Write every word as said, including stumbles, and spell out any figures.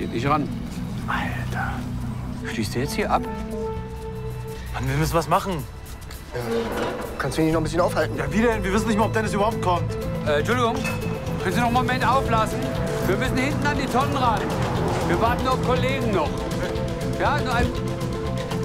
Geht nicht ran. Alter. Schließt du jetzt hier ab? Mann, wir müssen was machen. Ja. Kannst du ihn nicht noch ein bisschen aufhalten? Ja, wie denn? Wir wissen nicht mal, ob Dennis überhaupt kommt. Äh, Entschuldigung, können Sie noch einen Moment auflassen? Wir müssen hinten an die Tonnen ran. Wir warten auf Kollegen noch. Ja, nur ein...